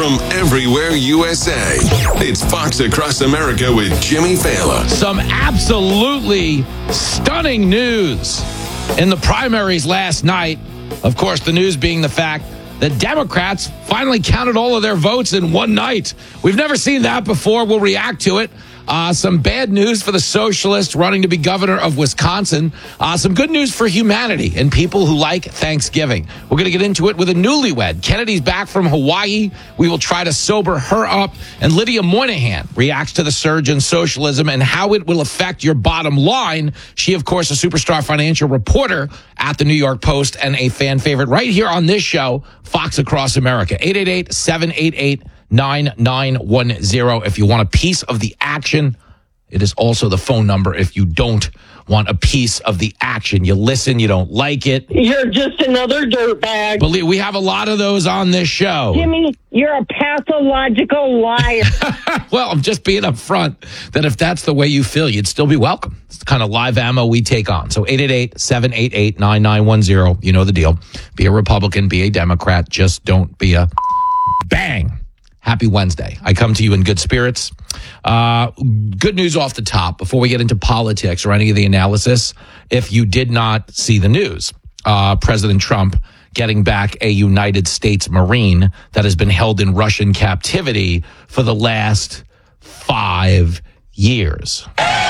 from everywhere USA. It's Fox Across America with Jimmy Fallon. Some absolutely stunning news in the primaries last night. Of course, the news being the fact that Democrats finally counted all of their votes in one night. We've never seen that before. We'll react to it. Some bad news for the socialist running to be governor of Wisconsin. Some good news for humanity and people who like Thanksgiving. We're going to get into it with a newlywed. Kennedy's back from Hawaii. We will try to sober her up. And Lydia Moynihan reacts to the surge in socialism and how it will affect your bottom line. She, of course, a superstar financial reporter at the New York Post and a fan favorite right here on this show, Fox Across America. 888-788-9910 if you want a piece of the action. It is also the phone number if you don't want a piece of the action. You listen, you don't like it. You're just another dirtbag. Believe we have a lot of those on this show. Jimmy, you're a pathological liar. Well, I'm just being upfront that if that's the way you feel, you'd still be welcome. It's the kind of live ammo we take on. So 888-788-9910. You know the deal. Be a Republican, be a Democrat. Just don't be a bang. Happy Wednesday. I come to you in good spirits. Good news off the top before we get into politics or any of the analysis. If you did not see the news, President Trump getting back a United States Marine that has been held in Russian captivity for the last 5 years.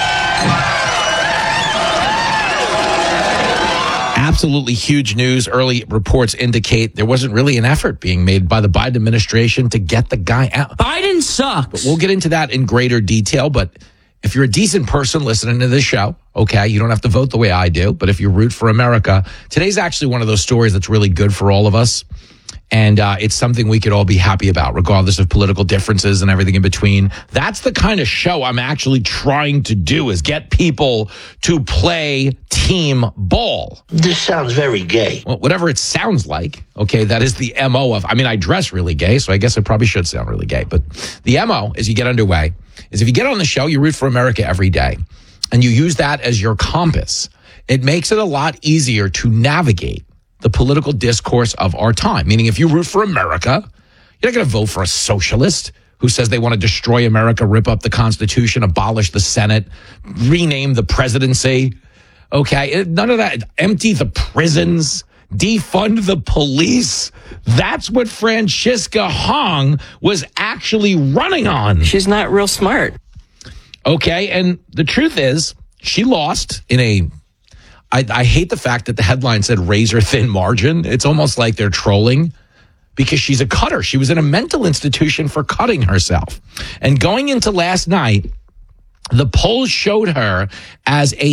Absolutely huge news. Early reports indicate there wasn't really an effort being made by the Biden administration to get the guy out. Biden sucks. But we'll get into that in greater detail. But if you're a decent person listening to this show, okay, you don't have to vote the way I do. But if you root for America, today's actually one of those stories that's really good for all of us. And it's something we could all be happy about, regardless of political differences and everything in between. That's the kind of show I'm actually trying to do, is get people to play team ball. This sounds very gay. Well, whatever it sounds like, okay, that is the MO of, I mean, I dress really gay, so I guess it probably should sound really gay. But the MO, as you get underway, is if you get on the show, you root for America every day, and you use that as your compass. It makes it a lot easier to navigate the political discourse of our time. Meaning, if you root for America, you're not going to vote for a socialist who says they want to destroy America, rip up the Constitution, abolish the Senate, rename the presidency. Okay, none of that. Empty the prisons, defund the police. That's what Francisca Hong was actually running on. She's not real smart. Okay, and the truth is, she lost in a... I hate the fact that the headline said razor thin margin. It's almost like they're trolling because she's a cutter. She was in a mental institution for cutting herself. And going into last night, the polls showed her as a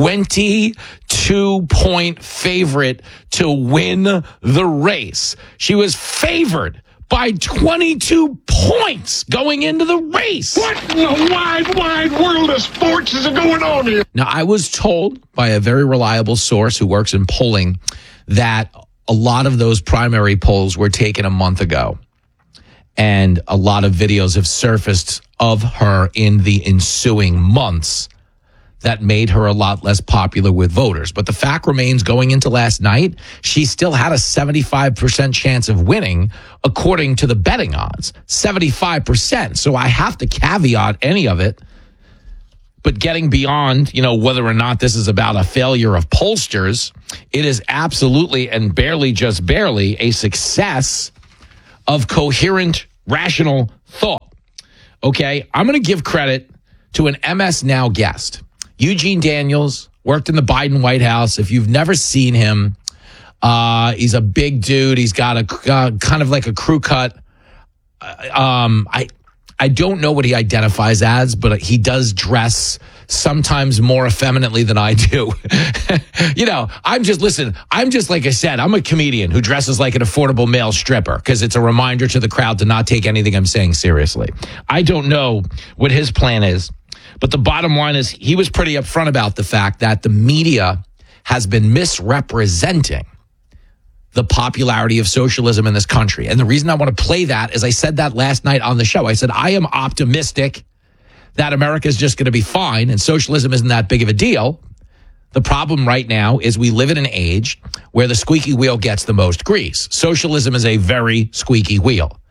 22-point favorite to win the race. She was favored by 22 points going into the race. What in the wide world of sports is going on here? Now, I was told by a very reliable source who works in polling that a lot of those primary polls were taken a month ago. And a lot of videos have surfaced of her in the ensuing months that made her a lot less popular with voters. But the fact remains, going into last night, she still had a 75% chance of winning, according to the betting odds. 75%. So I have to caveat any of it. But getting beyond, whether or not this is about a failure of pollsters, it is absolutely and barely, just barely, a success of coherent, rational thought. Okay, I'm going to give credit to an MS Now guest. Eugene Daniels worked in the Biden White House. If you've never seen him, he's a big dude. He's got a kind of like a crew cut. I don't know what he identifies as, but he does dress sometimes more effeminately than I do. I'm just, like I said, I'm a comedian who dresses like an affordable male stripper because it's a reminder to the crowd to not take anything I'm saying seriously. I don't know what his plan is. But the bottom line is he was pretty upfront about the fact that the media has been misrepresenting the popularity of socialism in this country. And the reason I want to play that is I said that last night on the show. I said, I am optimistic that America is just going to be fine and socialism isn't that big of a deal. The problem right now is we live in an age where the squeaky wheel gets the most grease. Socialism is a very squeaky wheel.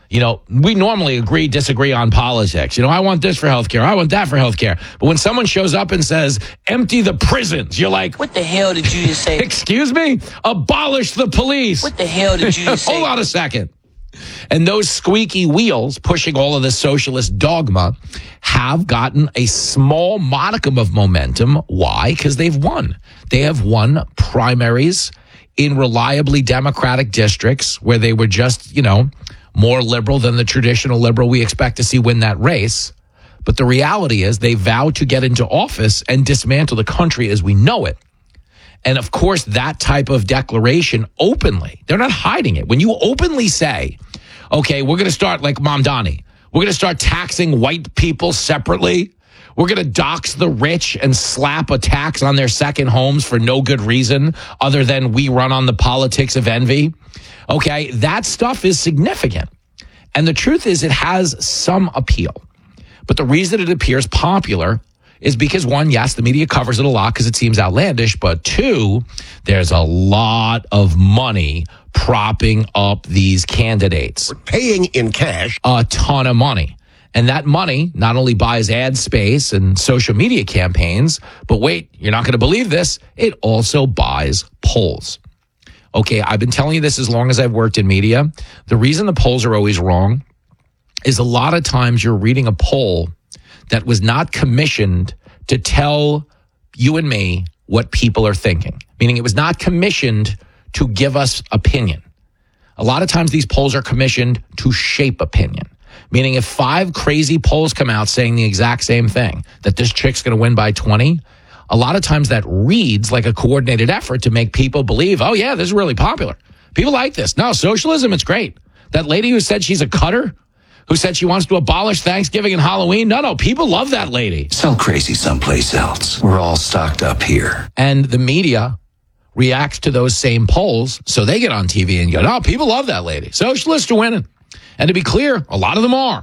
You know, we normally disagree on politics. You know, I want this for healthcare. I want that for healthcare. But when someone shows up and says, empty the prisons, you're like, What the hell did you just say? excuse me? Abolish the police. What the hell did you just say? Hold on a second. And those squeaky wheels pushing all of this socialist dogma have gotten a small modicum of momentum. Why? Because they've won. They have won primaries in reliably Democratic districts where they were just, you know, more liberal than the traditional liberal we expect to see win that race. But the reality is they vowed to get into office and dismantle the country as we know it. And of course, that type of declaration openly, they're not hiding it. When you openly say, okay, we're going to start like Mamdani, we're going to start taxing white people separately. We're going to dox the rich and slap a tax on their second homes for no good reason other than we run on the politics of envy. Okay, that stuff is significant. And the truth is it has some appeal. But the reason it appears popular is because, one, yes, the media covers it a lot because it seems outlandish. But two, there's a lot of money propping up these candidates. We're paying in cash. A ton of money. And that money not only buys ad space and social media campaigns, but wait, you're not going to believe this, it also buys polls. Okay, I've been telling you this as long as I've worked in media. The reason the polls are always wrong is a lot of times you're reading a poll that was not commissioned to tell you and me what people are thinking, meaning it was not commissioned to give us opinion. A lot of times these polls are commissioned to shape opinion, meaning if 5 crazy polls come out saying the exact same thing, that this chick's going to win by 20, a lot of times that reads like a coordinated effort to make people believe, oh, yeah, this is really popular. People like this. No, socialism, it's great. That lady who said she's a cutter, who said she wants to abolish Thanksgiving and Halloween, no, people love that lady. Sell crazy someplace else. We're all stocked up here. And the media reacts to those same polls, so they get on TV and go, no, people love that lady. Socialists are winning. And to be clear, a lot of them are.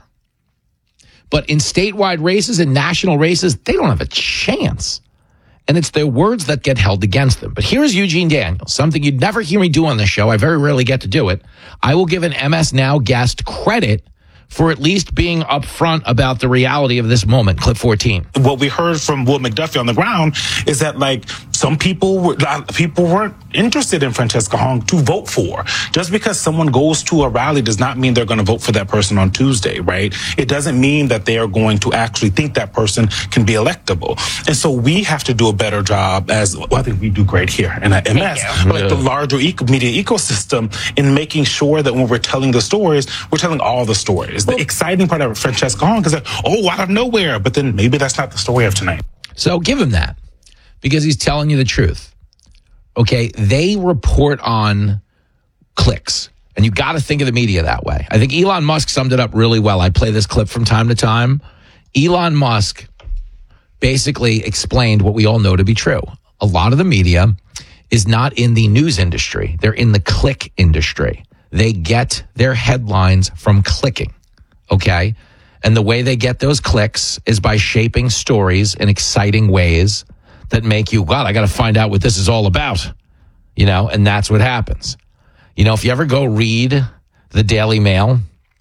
But in statewide races and national races, they don't have a chance. And it's their words that get held against them. But here's Eugene Daniels, something you'd never hear me do on this show. I very rarely get to do it. I will give an MS Now guest credit for at least being upfront about the reality of this moment. Clip 14. What we heard from Will McDuffie on the ground is that, like, some people weren't interested in Francesca Hong to vote for. Just because someone goes to a rally does not mean they're going to vote for that person on Tuesday, right? It doesn't mean that they are going to actually think that person can be electable. And so we have to do a better job, as well, I think we do great here in MS, but like the larger media ecosystem, in making sure that when we're telling the stories, we're telling all the stories. The exciting part of Francesca Hong is that, oh, out of nowhere, but then maybe that's not the story of tonight. So give him that, because he's telling you the truth. Okay, they report on clicks, and you got to think of the media that way. I think Elon Musk summed it up really well. I play this clip from time to time. Elon Musk basically explained what we all know to be true. A lot of the media is not in the news industry. They're in the click industry. They get their headlines from clicking, okay? And the way they get those clicks is by shaping stories in exciting ways that make you, God, I got to find out what this is all about, you know, and that's what happens. You know, if you ever go read the Daily Mail,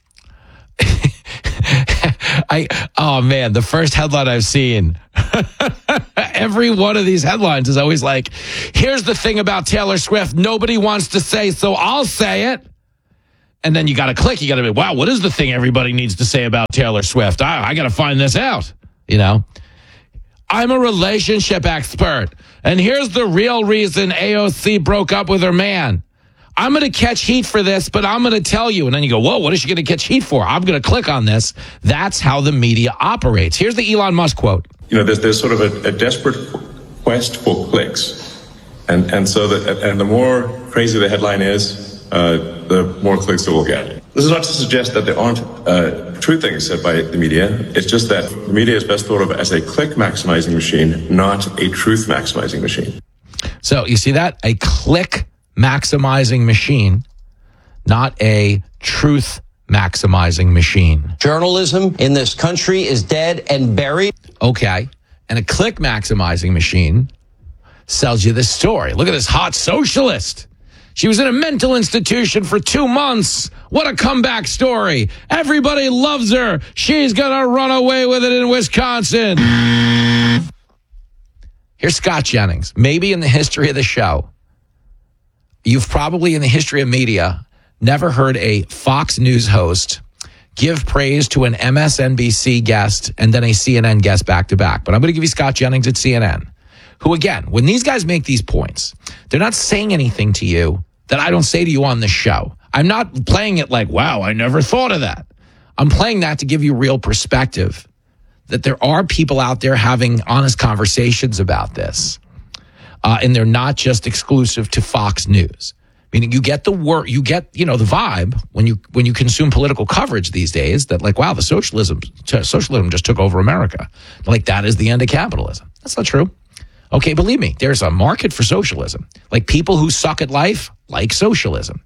oh man, the first headline I've seen, every one of these headlines is always like, here's the thing about Taylor Swift nobody wants to say, so I'll say it. And then you got to click, you got to be, wow, what is the thing everybody needs to say about Taylor Swift? I got to find this out, you know. I'm a relationship expert, and here's the real reason AOC broke up with her man. I'm going to catch heat for this, but I'm going to tell you. And then you go, whoa, what is she going to catch heat for? I'm going to click on this. That's how the media operates. Here's the Elon Musk quote. You know, there's sort of a desperate quest for clicks. And so the more crazy the headline is, the more clicks it will get. This is not to suggest that there aren't true things said by the media. It's just that the media is best thought of as a click maximizing machine, not a truth maximizing machine. So you see that? A click maximizing machine, not a truth maximizing machine. Journalism in this country is dead and buried. Okay. And a click maximizing machine sells you this story. Look at this hot socialist. She was in a mental institution for 2 months. What a comeback story. Everybody loves her. She's going to run away with it in Wisconsin. Here's Scott Jennings. Maybe in the history of the show, you've probably in the history of media never heard a Fox News host give praise to an MSNBC guest and then a CNN guest back to back. But I'm going to give you Scott Jennings at CNN, who, again, when these guys make these points, they're not saying anything to you that I don't say to you on the show. I'm not playing it like, wow, I never thought of that. I'm playing that to give you real perspective, that there are people out there having honest conversations about this. And they're not just exclusive to Fox News. Meaning you get the word, you get, the vibe when you consume political coverage these days that like, wow, the socialism just took over America. Like that is the end of capitalism. That's not true. Okay, believe me, there's a market for socialism. Like people who suck at life like socialism.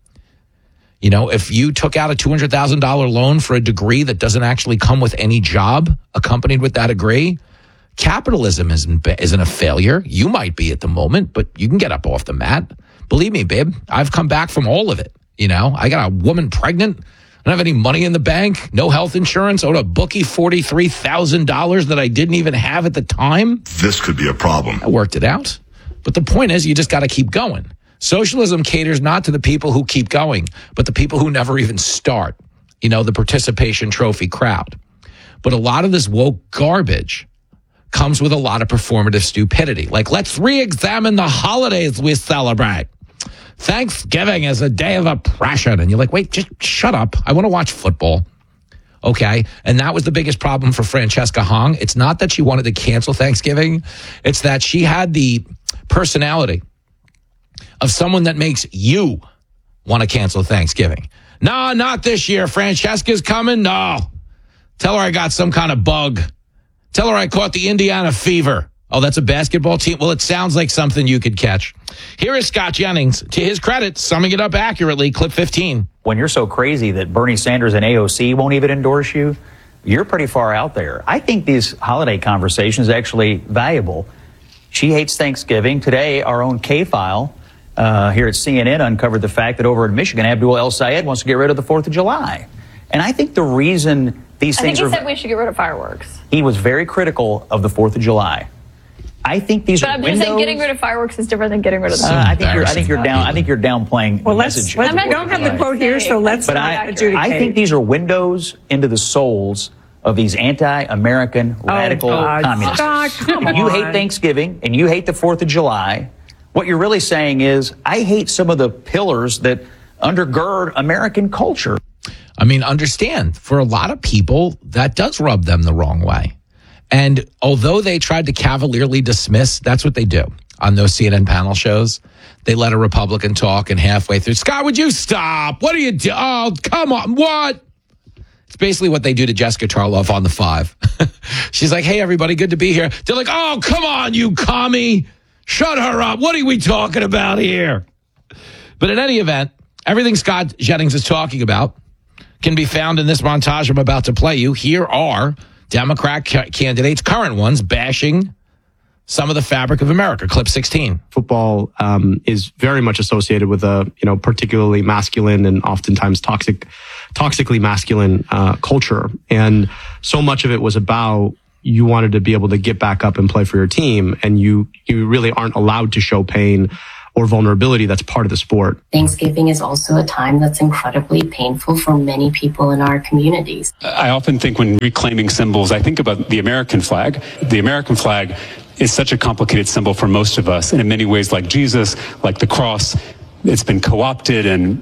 If you took out a $200,000 loan for a degree that doesn't actually come with any job accompanied with that degree, capitalism isn't a failure. You might be at the moment, but you can get up off the mat. Believe me, babe, I've come back from all of it. I got a woman pregnant. I don't have any money in the bank, no health insurance, owed a bookie $43,000 that I didn't even have at the time. This could be a problem. I worked it out. But the point is, you just got to keep going. Socialism caters not to the people who keep going, but the people who never even start. The participation trophy crowd. But a lot of this woke garbage comes with a lot of performative stupidity. Like, let's re-examine the holidays we celebrate. Thanksgiving is a day of oppression. And you're like, wait, just shut up. I want to watch football. Okay. And that was the biggest problem for Francesca Hong. It's not that she wanted to cancel Thanksgiving. It's that she had the personality of someone that makes you want to cancel Thanksgiving. No, not this year. Francesca's coming. No. Tell her I got some kind of bug. Tell her I caught the Indiana fever. Oh, that's a basketball team? Well, it sounds like something you could catch. Here is Scott Jennings. To his credit, summing it up accurately, clip 15. When you're so crazy that Bernie Sanders and AOC won't even endorse you, you're pretty far out there. I think these holiday conversations are actually valuable. She hates Thanksgiving. Today, our own K-File here at CNN uncovered the fact that over in Michigan, Abdul El Sayed wants to get rid of the 4th of July. And I think the reason these things I think he said we should get rid of fireworks. He was very critical of the 4th of July. I think these are windows. But I'm just saying getting rid of fireworks is different than getting rid of them. I think you're downplaying the message. We don't have the quote here, so let's not adjudicate. I think these are windows into the souls of these anti-American radical communists. If you hate Thanksgiving and you hate the 4th of July, what you're really saying is, I hate some of the pillars that undergird American culture. I mean, understand, for a lot of people, that does rub them the wrong way. And although they tried to cavalierly dismiss, that's what they do on those CNN panel shows. They let a Republican talk and halfway through, Scott, would you stop? What are you doing? Oh, come on. What? It's basically what they do to Jessica Tarloff on The Five. She's like, hey, everybody, good to be here. They're like, oh, come on, you commie. Shut her up. What are we talking about here? But in any event, everything Scott Jennings is talking about can be found in this montage I'm about to play you. Here are Democrat candidates, current ones, bashing some of the fabric of America. Clip 16. Football is very much associated with a particularly masculine and oftentimes toxically masculine culture, and so much of it was about you wanted to be able to get back up and play for your team, and you really aren't allowed to show pain or vulnerability. That's part of the sport. Thanksgiving is also a time that's incredibly painful for many people in our communities. I often think when reclaiming symbols, I think about the American flag. The American flag is such a complicated symbol for most of us, and in many ways, like Jesus, like the cross, it's been co-opted and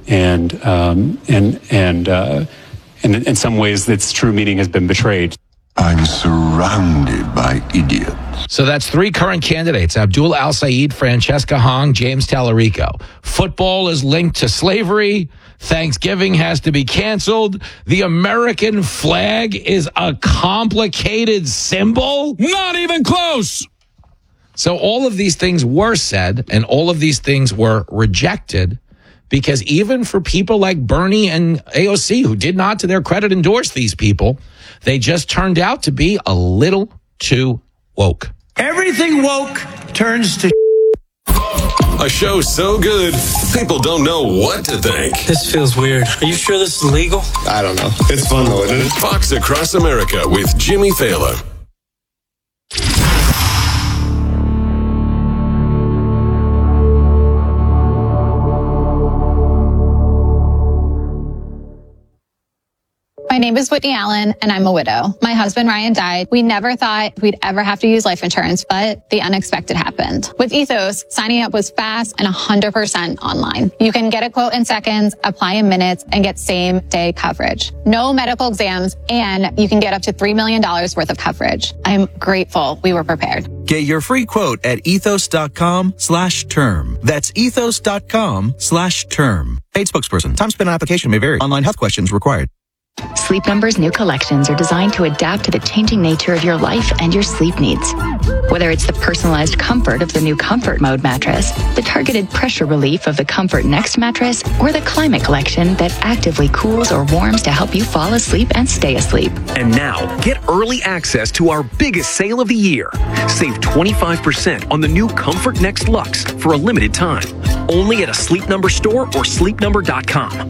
in some ways, its true meaning has been betrayed. I'm surrounded by idiots. So that's 3 current candidates: Abdul El Sayed, Francesca Hong, James Tallarico. Football is linked to slavery. Thanksgiving has to be canceled. The American flag is a complicated symbol. Not even close. So all of these things were said, and all of these things were rejected, because even for people like Bernie and AOC, who did not, to their credit, endorse these people, they just turned out to be a little too woke. Everything woke turns to A show so good, people don't know what to think. This feels weird. Are you sure this is legal? I don't know. It's fun though, isn't it? Fox Across America with Jimmy Fallon. My name is Whitney Allen, and I'm a widow. My husband, Ryan, died. We never thought we'd ever have to use life insurance, but the unexpected happened. With Ethos, signing up was fast and 100% online. You can get a quote in seconds, apply in minutes, and get same-day coverage. No medical exams, and you can get up to $3 million worth of coverage. I'm grateful we were prepared. Get your free quote at ethos.com/term. That's ethos.com/term. Paid spokesperson. Time spent on application may vary. Online health questions required. Sleep Number's new collections are designed to adapt to the changing nature of your life and your sleep needs. Whether it's the personalized comfort of the new Comfort Mode mattress, the targeted pressure relief of the Comfort Next mattress, or the Climate Collection that actively cools or warms to help you fall asleep and stay asleep. And now, get early access to our biggest sale of the year. Save 25% on the new Comfort Next Luxe for a limited time. Only at a Sleep Number store or sleepnumber.com.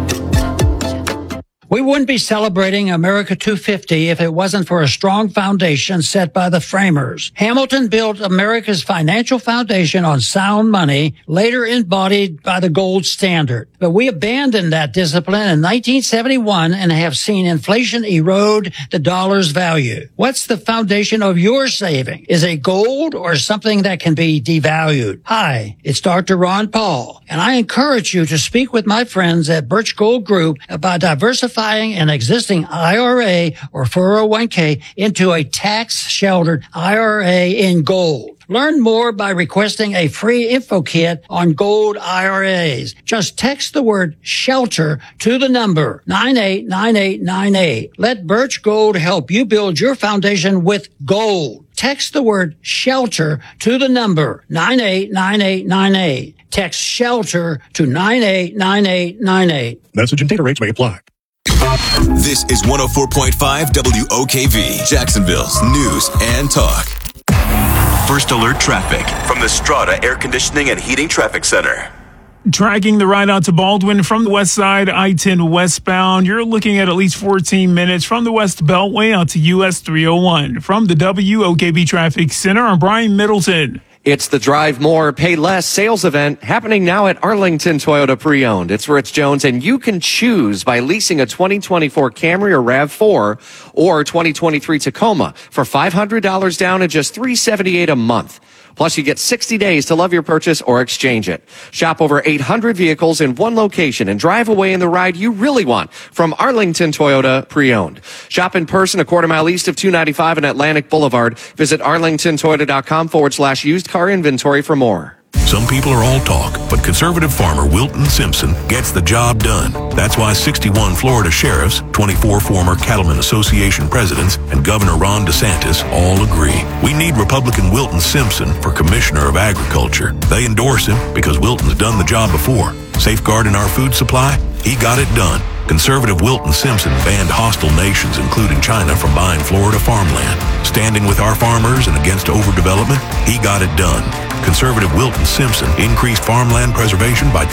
We wouldn't be celebrating America 250 if it wasn't for a strong foundation set by the framers. Hamilton built America's financial foundation on sound money, later embodied by the gold standard. But we abandoned that discipline in 1971 and have seen inflation erode the dollar's value. What's the foundation of your saving? Is it gold or something that can be devalued? Hi, it's Dr. Ron Paul, and I encourage you to speak with my friends at Birch Gold Group about diversifying an existing IRA or 401k into a tax-sheltered IRA in gold. Learn more by requesting a free info kit on gold IRAs. Just text the word shelter to the number 989898. Let Birch Gold help you build your foundation with gold. Text the word shelter to the number 989898. Text shelter to 989898. Message and data rates may apply. This is 104.5 WOKV, Jacksonville's news and talk. First alert traffic from the Strata Air Conditioning and Heating Traffic Center. Tracking the ride out to Baldwin from the west side, I-10 westbound. You're looking at least 14 minutes from the West Beltway out to US 301. From the WOKV Traffic Center, I'm Brian Middleton. It's the Drive More, Pay Less sales event happening now at Arlington Toyota Pre-Owned. It's Rich Jones, and you can choose by leasing a 2024 Camry or RAV4 or 2023 Tacoma for $500 down and just $378 a month. Plus, you get 60 days to love your purchase or exchange it. Shop over 800 vehicles in one location and drive away in the ride you really want from Arlington Toyota Pre-Owned. Shop in person a quarter mile east of 295 and Atlantic Boulevard. Visit arlingtontoyota.com/used car inventory for more. Some people are all talk, but conservative farmer Wilton Simpson gets the job done. That's why 61 Florida sheriffs, 24 former Cattlemen Association presidents, and Governor Ron DeSantis all agree. We need Republican Wilton Simpson for Commissioner of Agriculture. They endorse him because Wilton's done the job before. Safeguarding our food supply? He got it done. Conservative Wilton Simpson banned hostile nations, including China, from buying Florida farmland. Standing with our farmers and against overdevelopment? He got it done. Conservative Wilton Simpson increased farmland preservation by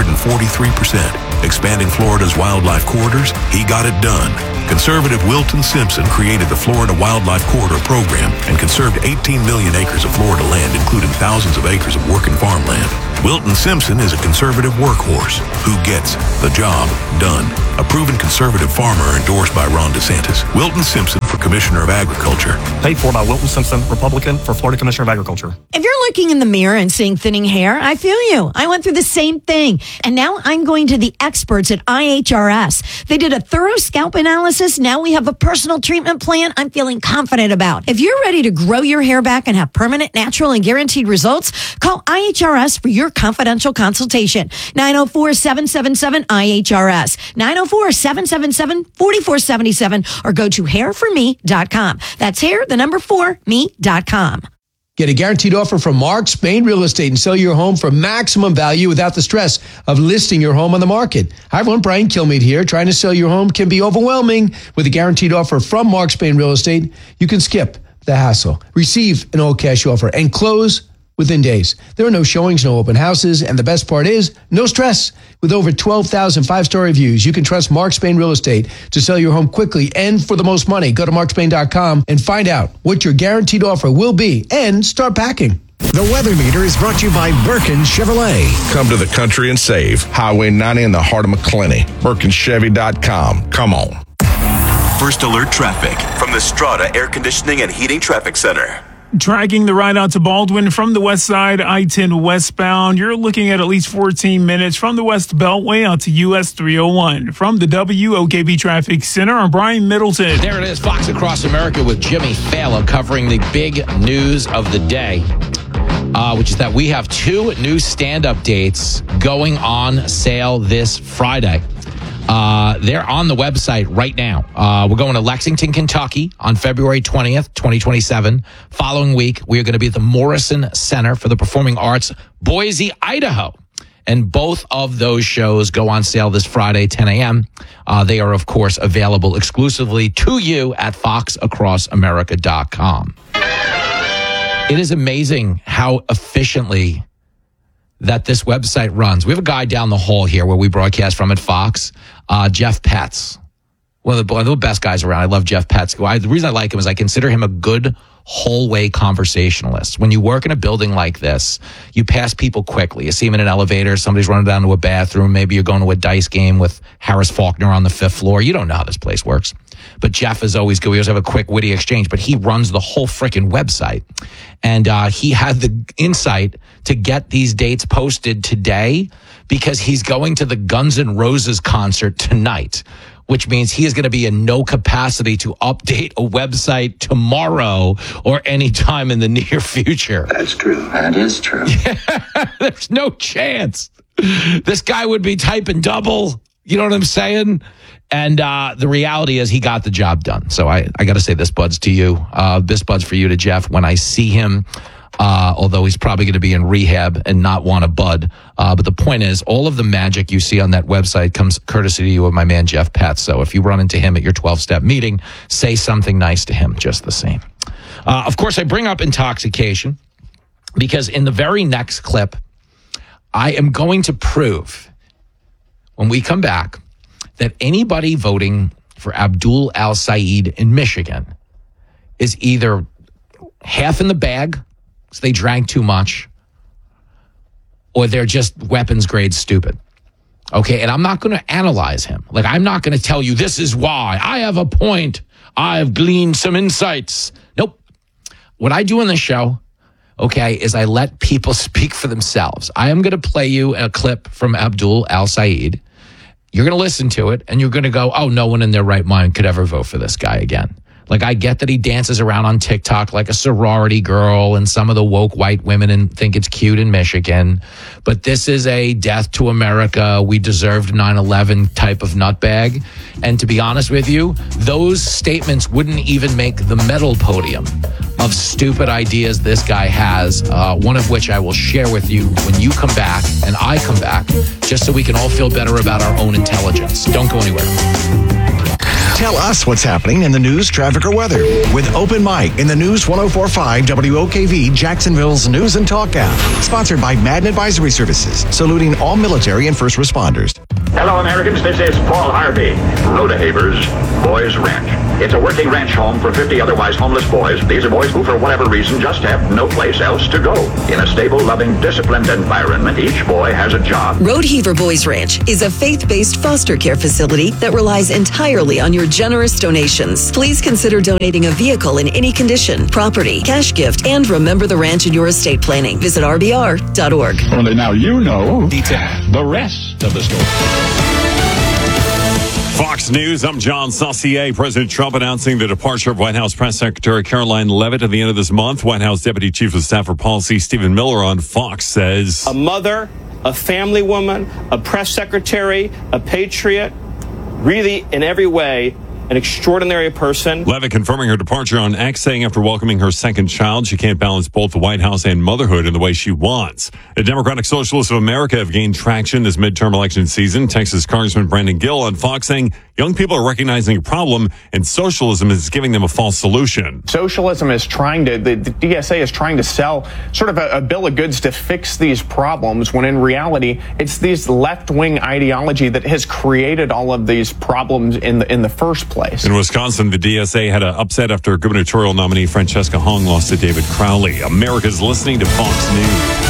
243%. Expanding Florida's wildlife corridors? He got it done. Conservative Wilton Simpson created the Florida Wildlife Corridor Program and conserved 18 million acres of Florida land, including thousands of acres of working farmland. Wilton Simpson is a conservative workhorse who gets the job done. A proven conservative farmer endorsed by Ron DeSantis. Wilton Simpson for Commissioner of Agriculture. Paid for by Wilton Simpson, Republican, for Florida Commissioner of Agriculture. If you're looking in the mirror and seeing thinning hair, I feel you. I went through the same thing. And now I'm going to the experts at IHRS. They did a thorough scalp analysis. Now we have a personal treatment plan I'm feeling confident about. If you're ready to grow your hair back and have permanent, natural, and guaranteed results, call IHRS for your confidential consultation. 904-777-IHRS. 904-777-4477 or go to hairforme.com. That's hair4me.com. Get a guaranteed offer from Mark Spain Real Estate and sell your home for maximum value without the stress of listing your home on the market. Hi, everyone. Brian Kilmeade here. Trying to sell your home can be overwhelming. With a guaranteed offer from Mark Spain Real Estate, you can skip the hassle, receive an all-cash offer, and close within days. There are no showings, no open houses, and the best part is, no stress. With over 12,000 five-star reviews, you can trust Mark Spain Real Estate to sell your home quickly and for the most money. Go to markspain.com and find out what your guaranteed offer will be and start packing. The Weather Meter is brought to you by Birkin Chevrolet. Come to the country and save. Highway 90 in the heart of McClenny. BirkinChevy.com. Come on. First Alert Traffic from the Strata Air Conditioning and Heating Traffic Center. Tracking the ride out to Baldwin from the west side, I-10 westbound. You're looking at least 14 minutes from the West Beltway out to US 301. From the WOKV Traffic Center, I'm Brian Middleton. There it is, Fox Across America with Jimmy Fallon covering the big news of the day, which is that we have 2 new stand-up dates going on sale this Friday. They're on the website right now. We're going to Lexington, Kentucky on February 20th, 2027. Following week, we are going to be at the Morrison Center for the Performing Arts, Boise, Idaho. And both of those shows go on sale this Friday, 10 a.m. They are, of course, available exclusively to you at foxacrossamerica.com. It is amazing how efficiently that this website runs. We have a guy down the hall here where we broadcast from at Fox, Jeff Petz. One of the best guys around. I love Jeff Petz. The reason I like him is I consider him a good hallway conversationalist. When you work in a building like this, you pass people quickly. You see them in an elevator, somebody's running down to a bathroom, maybe you're going to a dice game with Harris Faulkner on the 5th floor. You don't know how this place works. But Jeff is always good. We always have a quick, witty exchange, but he runs the whole freaking website. And he had the insight to get these dates posted today because he's going to the Guns N' Roses concert tonight, which means he is going to be in no capacity to update a website tomorrow or any time in the near future. That's true. That is true. There's no chance. This guy would be typing double. You know what I'm saying? And the reality is he got the job done. So I got to say this bud's to you. This bud's for you to Jeff. When I see him, although he's probably going to be in rehab and not want a bud. But the point is, all of the magic you see on that website comes courtesy to you of my man, Jeff Petz. So if you run into him at your 12-step meeting, say something nice to him just the same. Of course, I bring up intoxication because in the very next clip, I am going to prove when we come back that anybody voting for Abdul Al-Sayed in Michigan is either half in the bag, so they drank too much, or they're just weapons grade stupid. Okay, and I'm not going to analyze him. Like, I'm not going to tell you this is why. I have a point. I've gleaned some insights. Nope. What I do in the show, okay, is I let people speak for themselves. I am going to play you a clip from Abdul Al-Sayed. You're going to listen to it, and you're going to go, oh, no one in their right mind could ever vote for this guy again. Like, I get that he dances around on TikTok like a sorority girl, and some of the woke white women and think it's cute in Michigan. But this is a death to America, we deserved 9/11 type of nutbag. And to be honest with you, those statements wouldn't even make the medal podium of stupid ideas this guy has, one of which I will share with you when you come back and I come back, just so we can all feel better about our own intelligence. Don't go anywhere. Tell us what's happening in the news, traffic, or weather with Open Mic in the News 104.5 WOKV Jacksonville's News and Talk app. Sponsored by Madden Advisory Services, saluting all military and first responders. Hello, Americans. This is Paul Harvey. Lodahaver's Boys Ranch. It's a working ranch home for 50 otherwise homeless boys. These are boys who, for whatever reason, just have no place else to go. In a stable, loving, disciplined environment, each boy has a job. Rodeheaver Boys Ranch is a faith-based foster care facility that relies entirely on your generous donations. Please consider donating a vehicle in any condition, property, cash gift, and remember the ranch in your estate planning. Visit rbr.org. Only now you know the rest of the story. Fox News, I'm John Saucier. President Trump announcing the departure of White House Press Secretary Caroline Leavitt at the end of this month. White House Deputy Chief of Staff for Policy Stephen Miller on Fox says, a mother, a family woman, a press secretary, a patriot, really in every way an extraordinary person. Leavitt confirming her departure on X, saying after welcoming her second child, she can't balance both the White House and motherhood in the way she wants. The Democratic Socialists of America have gained traction this midterm election season. Texas Congressman Brandon Gill on Fox saying Young people are recognizing a problem, and socialism is giving them a false solution. Socialism is the DSA is trying to sell sort of a bill of goods to fix these problems, when in reality, it's this left-wing ideology that has created all of these problems in the first place. In Wisconsin, the DSA had an upset after gubernatorial nominee Francesca Hong lost to David Crowley. America's listening to Fox News.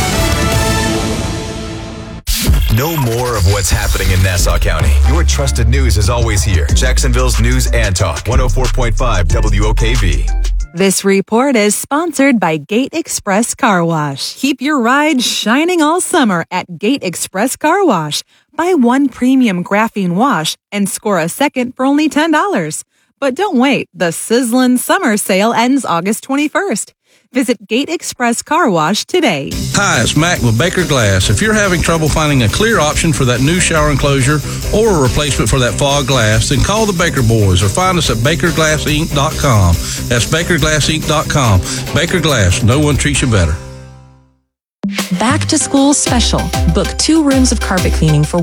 Know more of what's happening in Nassau County. Your trusted news is always here. Jacksonville's News and Talk, 104.5 WOKV. This report is sponsored by Gate Express Car Wash. Keep your ride shining all summer at Gate Express Car Wash. Buy one premium graphene wash and score a second for only $10. But don't wait. The sizzling summer sale ends August 21st. Visit Gate Express Car Wash today. Hi, it's Mac with Baker Glass. If you're having trouble finding a clear option for that new shower enclosure or a replacement for that fog glass, then call the Baker Boys or find us at BakerGlassInc.com. That's BakerGlassInc.com. Baker Glass, no one treats you better. Back to school special. Book 2 rooms of carpet cleaning for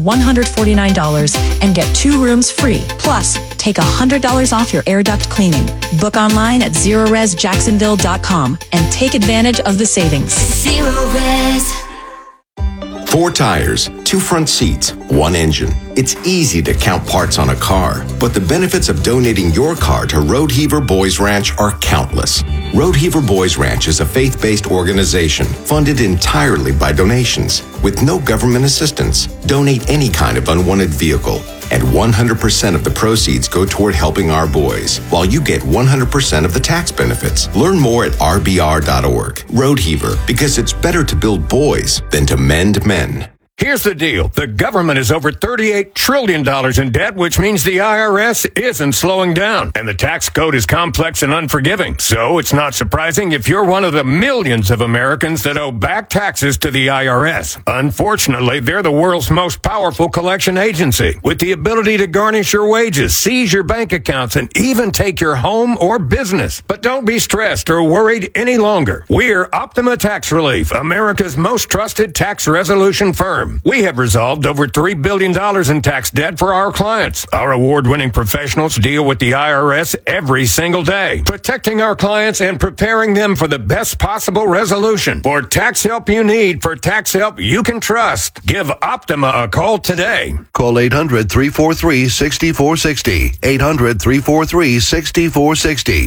$149 and get 2 rooms free. Plus, take $100 off your air duct cleaning. Book online at ZeroResJacksonville.com and take advantage of the savings. Zero Res. 4 tires, 2 front seats, 1 engine. It's easy to count parts on a car, but the benefits of donating your car to Road Heaver Boys Ranch are countless. Road Heaver Boys Ranch is a faith-based organization funded entirely by donations. With no government assistance, donate any kind of unwanted vehicle, and 100% of the proceeds go toward helping our boys, while you get 100% of the tax benefits. Learn more at rbr.org. Road Heaver, because it's better to build boys than to mend men. Here's the deal. The government is over $38 trillion in debt, which means the IRS isn't slowing down. And the tax code is complex and unforgiving. So it's not surprising if you're one of the millions of Americans that owe back taxes to the IRS. Unfortunately, they're the world's most powerful collection agency, with the ability to garnish your wages, seize your bank accounts, and even take your home or business. But don't be stressed or worried any longer. We're Optima Tax Relief, America's most trusted tax resolution firm. We have resolved over $3 billion in tax debt for our clients. Our award-winning professionals deal with the IRS every single day, protecting our clients and preparing them for the best possible resolution. For tax help you need, for tax help you can trust, give Optima a call today. Call 800-343-6460. 800-343-6460.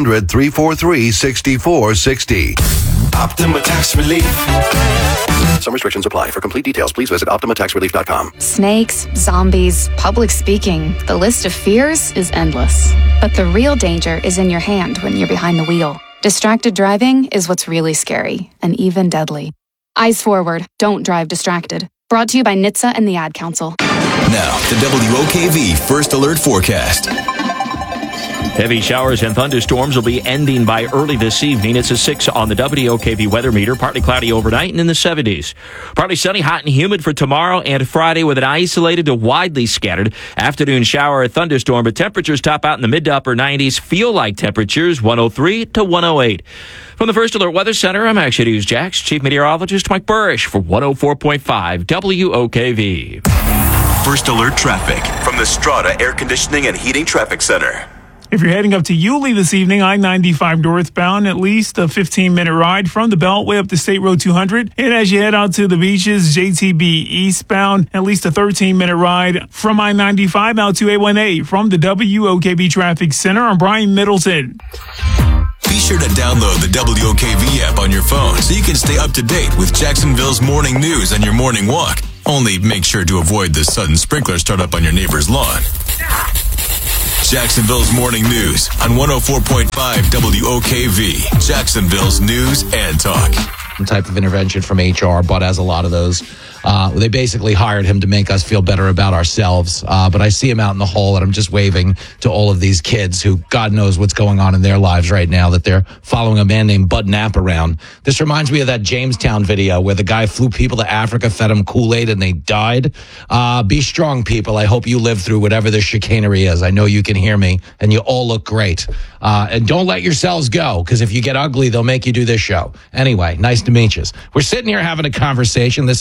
800-343-6460. Optima Tax Relief. Some restrictions apply. For complete details, please visit OptimaTaxRelief.com. Snakes, zombies, public speaking. The list of fears is endless. But the real danger is in your hand when you're behind the wheel. Distracted driving is what's really scary and even deadly. Eyes forward. Don't drive distracted. Brought to you by NHTSA and the Ad Council. Now, the WOKV First Alert Forecast. Heavy showers and thunderstorms will be ending by early this evening. It's a 6 on the WOKV weather meter. Partly cloudy overnight and in the 70s. Partly sunny, hot and humid for tomorrow and Friday with an isolated to widely scattered afternoon shower or thunderstorm. But temperatures top out in the mid to upper 90s. Feel like temperatures 103 to 108. From the First Alert Weather Center, I'm Action News Jax Chief Meteorologist Mike Burrish for 104.5 WOKV. First Alert Traffic from the Strata Air Conditioning and Heating Traffic Center. If you're heading up to Yulee this evening, I-95 northbound, at least a 15-minute ride from the Beltway up to State Road 200. And as you head out to the beaches, JTB eastbound, at least a 13-minute ride from I-95 out to A1A from the WOKV Traffic Center. I'm Brian Middleton. Be sure to download the WOKV app on your phone so you can stay up to date with Jacksonville's morning news and your morning walk. Only make sure to avoid the sudden sprinkler startup on your neighbor's lawn. Jacksonville's morning news on 104.5 WOKV. Jacksonville's News and Talk. Some type of intervention from HR. Bud has a lot of those. They basically hired him to make us feel better about ourselves. But I see him out in the hall, and I'm just waving to all of these kids who God knows what's going on in their lives right now, that they're following a man named Bud Knapp around. This reminds me of that Jamestown video where the guy flew people to Africa, fed them Kool-Aid, and they died. Be strong, people. I hope you live through whatever this chicanery is. I know you can hear me, and you all look great. And don't let yourselves go, because if you get ugly, they'll make you do this show. Anyway, nice to meet you. We're sitting here having a conversation. This is how it works.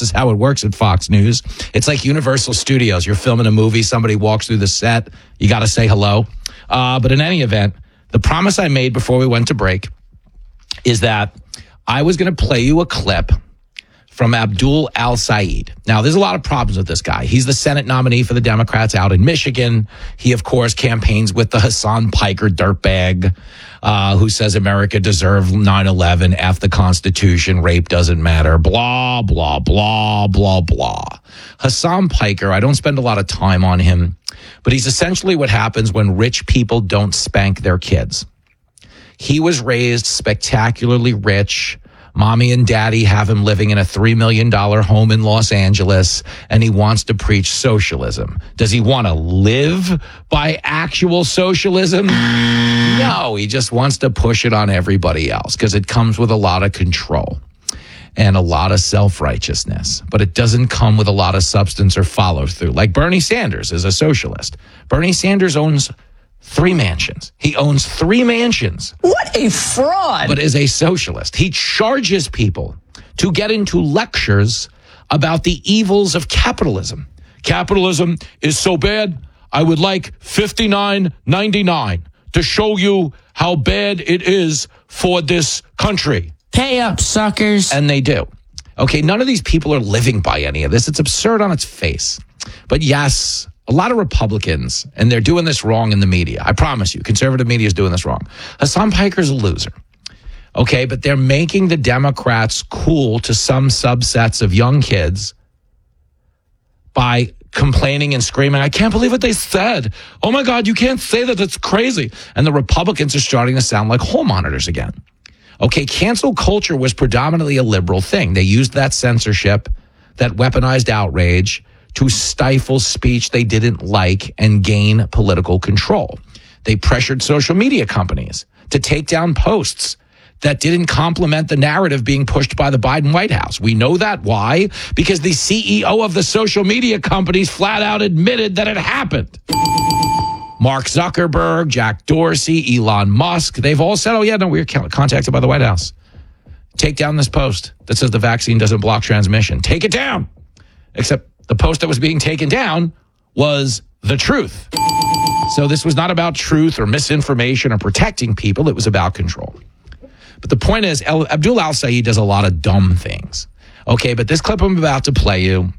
works at Fox News. It's like Universal Studios. You're filming a movie, somebody walks through the set, you got to say hello. But in any event, the promise I made before we went to break is that I was going to play you a clip from Abdul Al-Sayed. Now, there's a lot of problems with this guy. He's the Senate nominee for the Democrats out in Michigan. He, of course, campaigns with the Hassan Piker dirtbag, who says America deserved 9/11, F the Constitution, rape doesn't matter, blah, blah, blah, blah, blah. Hassan Piker, I don't spend a lot of time on him, but he's essentially what happens when rich people don't spank their kids. He was raised spectacularly rich. Mommy and daddy have him living in a $3 million home in Los Angeles, and he wants to preach socialism. Does he want to live by actual socialism? No, he just wants to push it on everybody else because it comes with a lot of control and a lot of self-righteousness, but it doesn't come with a lot of substance or follow-through. Like Bernie Sanders is a socialist. Bernie Sanders owns 3 mansions. He owns 3 mansions. What a fraud. But is a socialist. He charges people to get into lectures about the evils of capitalism. Capitalism is so bad, I would like $59.99 to show you how bad it is for this country. Pay up, suckers. And they do. Okay, none of these people are living by any of this. It's absurd on its face. But yes, a lot of Republicans, and they're doing this wrong in the media. I promise you, conservative media is doing this wrong. Hassan Piker's a loser. Okay, but they're making the Democrats cool to some subsets of young kids by complaining and screaming, I can't believe what they said. Oh my God, you can't say that. That's crazy. And the Republicans are starting to sound like hall monitors again. Okay, cancel culture was predominantly a liberal thing. They used that censorship, that weaponized outrage, to stifle speech they didn't like and gain political control. They pressured social media companies to take down posts that didn't complement the narrative being pushed by the Biden White House. We know that. Why? Because the CEO of the social media companies flat out admitted that it happened. Mark Zuckerberg, Jack Dorsey, Elon Musk, they've all said, oh yeah, no, we were contacted by the White House. Take down this post that says the vaccine doesn't block transmission. Take it down. Except the post that was being taken down was the truth. So this was not about truth or misinformation or protecting people. It was about control. But the point is, Abdul Al-Sayed does a lot of dumb things. Okay, but this clip I'm about to play you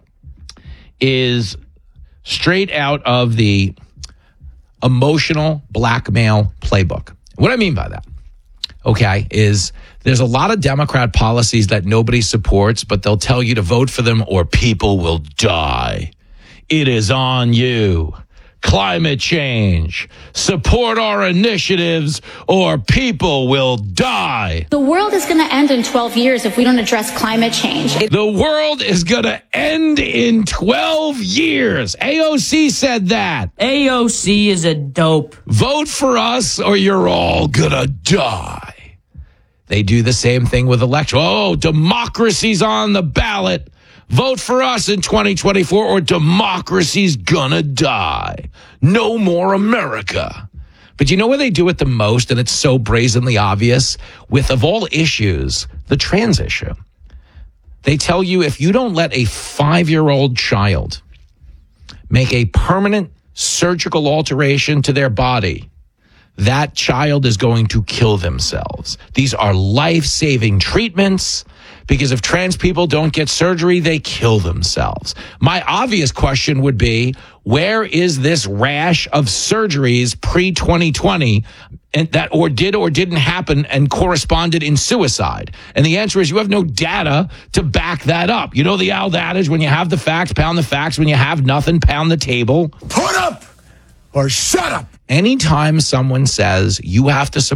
is straight out of the emotional blackmail playbook. What I mean by that, okay, is there's a lot of Democrat policies that nobody supports, but they'll tell you to vote for them or people will die. It is on you. Climate change. Support our initiatives or people will die. The world is going to end in 12 years if we don't address climate change. The world is going to end in 12 years. AOC said that. AOC is a dope. Vote for us or you're all going to die. They do the same thing with election. Oh, democracy's on the ballot. Vote for us in 2024 or democracy's gonna die. No more America. But you know where they do it the most, and it's so brazenly obvious? With, of all issues, the trans issue. They tell you if you don't let a 5-year-old child make a permanent surgical alteration to their body, that child is going to kill themselves. These are life-saving treatments because if trans people don't get surgery, they kill themselves. My obvious question would be, where is this rash of surgeries pre-2020 and that or did or didn't happen and corresponded in suicide? And the answer is you have no data to back that up. You know the old adage, when you have the facts, pound the facts. When you have nothing, pound the table. Put up or shut up. Anytime someone says you have to